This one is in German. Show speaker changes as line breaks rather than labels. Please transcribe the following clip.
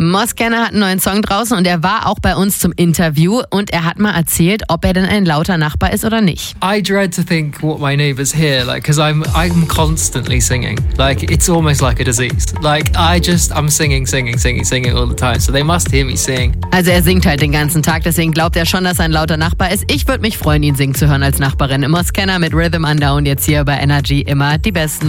Moskenner hat einen neuen Song draußen und er war auch bei uns zum Interview und er hat mal erzählt, ob er denn ein lauter Nachbar ist oder nicht.
I dread to think what my neighbours hear, like, because I'm constantly singing. Like, it's almost like a disease. Like, I'm singing all the time. So they must hear me sing.
Also er singt halt den ganzen Tag, deswegen glaubt er schon, dass er ein lauter Nachbar ist. Ich würde mich freuen, ihn singen zu hören als Nachbarin. Moskenner mit Rhythm Under und jetzt hier bei Energy immer die besten